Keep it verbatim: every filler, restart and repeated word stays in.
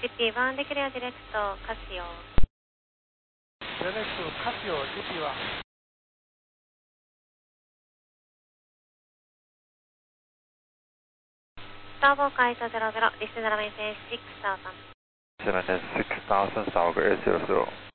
シティワンデクレアディレクトカシオ。 ディレクトカシオ、シティワン。 スターボーカイトゼロゼロ、リスナーメンテンシックスターさん。 seven six thousand South Air zero zero.